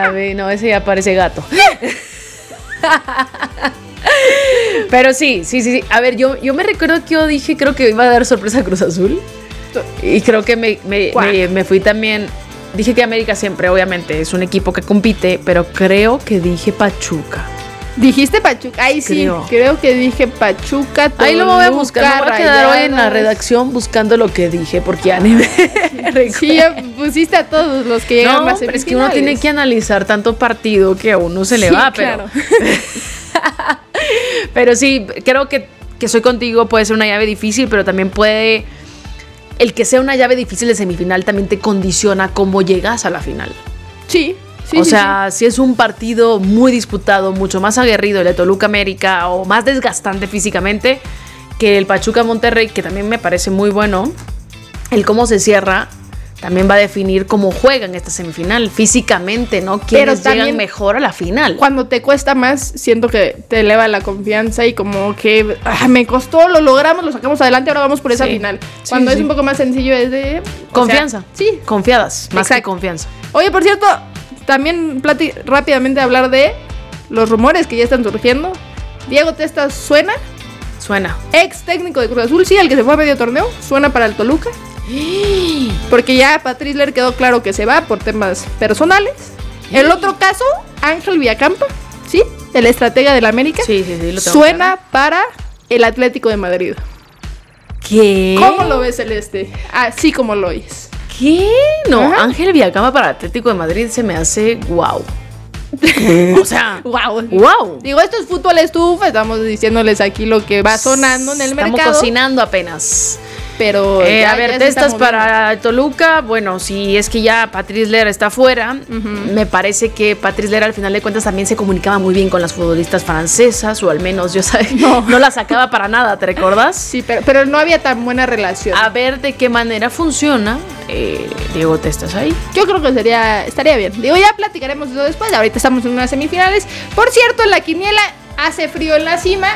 llave. No, ese ya parece gato. Pero sí. A ver, yo me recuerdo que yo dije, creo que iba a dar sorpresa a Cruz Azul. Y creo que me fui también. Dije que América siempre, obviamente, es un equipo que compite, pero creo que dije Pachuca. ¿Dijiste Pachuca? Ay, sí, creo que dije Pachuca, Toluca, ahí lo voy a buscar, me voy a quedar hoy en la redacción buscando lo que dije, porque ya ni me recuerdo. Sí, ya pusiste a todos los que llegan más. Pero es que uno tiene que analizar tanto partido que a uno se le va, pero... Claro. Pero sí, creo que soy contigo, puede ser una llave difícil, pero también puede... El que sea una llave difícil de semifinal también te condiciona cómo llegas a la final. Sí. O sea, si es un partido muy disputado, mucho más aguerrido el de Toluca América o más desgastante físicamente que el Pachuca Monterrey, que también me parece muy bueno, el cómo se cierra también va a definir cómo juegan esta semifinal físicamente, ¿no? Quiénes llegan mejor a la final. Cuando te cuesta más, siento que te eleva la confianza y como que me costó, lo logramos, lo sacamos adelante, ahora vamos por esa final. Cuando es un poco más sencillo es de... Confianza. Sí. Confiadas, más que confianza. Oye, por cierto... También rápidamente hablar de los rumores que ya están surgiendo. Diego Testa suena. Ex técnico de Cruz Azul, sí, el que se fue a medio torneo. Suena para el Toluca. Porque ya Patrice Ler quedó claro que se va por temas personales. El otro caso, Ángel Villacampa, sí, el estratega del América. Sí, lo tengo suena claro. Para el Atlético de Madrid. ¿Qué? ¿Cómo lo ves, Celeste? Así como lo oyes. ¿Qué? No, ajá. Ángel Villacampa para Atlético de Madrid se me hace wow. O sea, wow. Digo, esto es fútbol estufa, estamos diciéndoles aquí lo que va sonando en el mercado. Estamos cocinando apenas. Pero a ver, Testas para Toluca. Bueno, si es que ya Patrice Ler está fuera, me parece que Patrice Ler al final de cuentas también se comunicaba muy bien con las futbolistas francesas, o al menos yo no la sacaba para nada, ¿te recuerdas? Sí, pero no había tan buena relación. A ver de qué manera funciona Diego Testas ahí. Yo creo que estaría bien. Digo, ya platicaremos eso después. Ahorita estamos en unas semifinales. Por cierto, en la quiniela hace frío en la cima.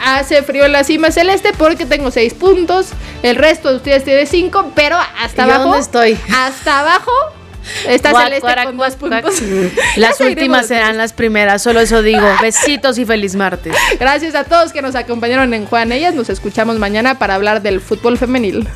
Celeste, porque tengo 6 puntos. El resto de ustedes tiene 5, pero hasta abajo. ¿Dónde estoy? Hasta abajo está Celeste con 2 puntos. Las últimas serán las primeras, solo eso digo. Besitos y feliz martes. Gracias a todos que nos acompañaron en Juan Ellas. Nos escuchamos mañana para hablar del fútbol femenil.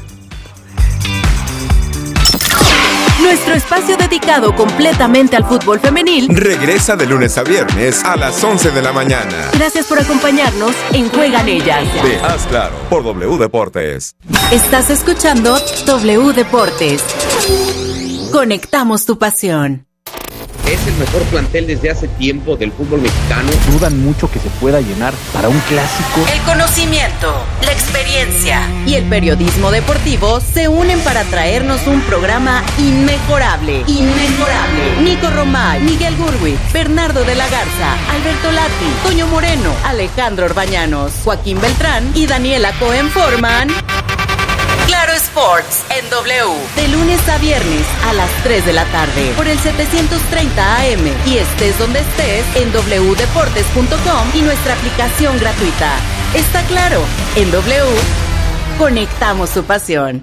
Nuestro espacio dedicado completamente al fútbol femenil regresa de lunes a viernes a las 11 de la mañana. Gracias por acompañarnos en Juegan Ellas. De Haz Claro, por W Deportes. Estás escuchando W Deportes. Conectamos tu pasión. Es el mejor plantel desde hace tiempo del fútbol mexicano. Dudan mucho que se pueda llenar para un clásico. El conocimiento, la experiencia y el periodismo deportivo se unen para traernos un programa inmejorable. Nico Romay, Miguel Gurwitz, Bernardo de la Garza, Alberto Lati, Toño Moreno, Alejandro Orbañanos, Joaquín Beltrán y Daniela Cohen forman Claro Sports en W, de lunes a viernes a las 3 de la tarde por el 730 AM y estés donde estés en wdeportes.com y nuestra aplicación gratuita. Está claro, en W conectamos tu pasión.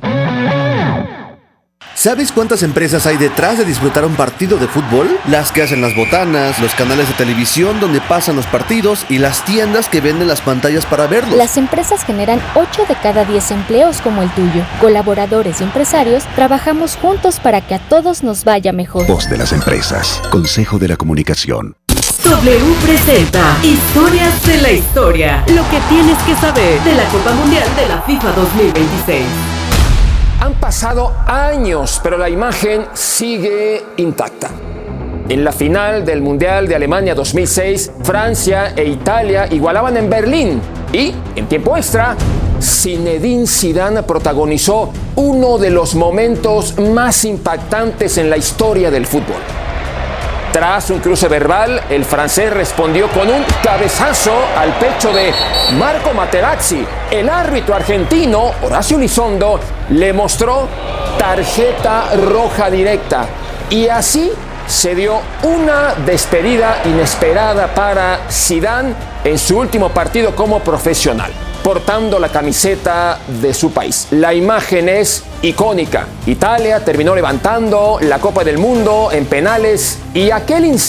¿Sabes cuántas empresas hay detrás de disfrutar un partido de fútbol? Las que hacen las botanas, los canales de televisión donde pasan los partidos y las tiendas que venden las pantallas para verlos. Las empresas generan 8 de cada 10 empleos como el tuyo. Colaboradores y empresarios trabajamos juntos para que a todos nos vaya mejor. Voz de las empresas. Consejo de la Comunicación. W presenta Historias de la Historia. Lo que tienes que saber de la Copa Mundial de la FIFA 2026. Han pasado años, pero la imagen sigue intacta. En la final del Mundial de Alemania 2006, Francia e Italia igualaban en Berlín. Y, en tiempo extra, Zinedine Zidane protagonizó uno de los momentos más impactantes en la historia del fútbol. Tras un cruce verbal, el francés respondió con un cabezazo al pecho de Marco Materazzi. El árbitro argentino, Horacio Elizondo, le mostró tarjeta roja directa. Y así se dio una despedida inesperada para Zidane en su último partido como profesional, portando la camiseta de su país. La imagen es icónica. Italia terminó levantando la Copa del Mundo en penales y aquel